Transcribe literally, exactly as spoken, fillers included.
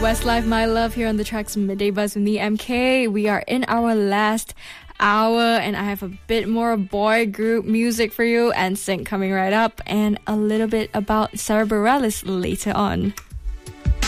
Westlife, My Love here on the Tracks Midday Buzz with me, M K. We are in our last hour and I have a bit more boy group music for you and Sync coming right up and a little bit about Sara Bareilles later on.